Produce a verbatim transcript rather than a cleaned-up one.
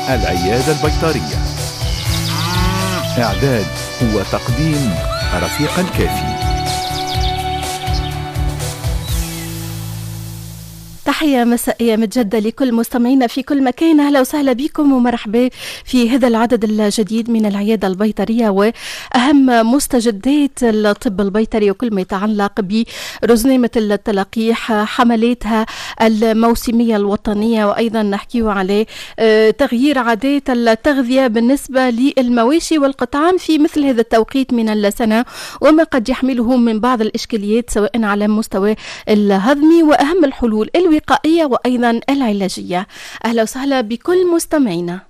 العيادة البيطرية. إعداد وتقديم رفيق الكافي. تحية مسائية متجدة لكل مستمعينا في كل مكان. أهلا وسهلا بكم ومرحبا في هذا العدد الجديد من العيادة البيطرية وأهم مستجدات الطب البيطري وكل ما يتعلق برزنامة التلقيح، حملاتها الموسمية الوطنية، وأيضا نحكي على تغيير عادات التغذية بالنسبة للمواشي والقطعان في مثل هذا التوقيت من السنة، وما قد يحمله من بعض الإشكاليات سواء على مستوى الهضمي وأهم الحلول الوقائية وأيضا العلاجية. أهلا وسهلا بكل مستمعينا.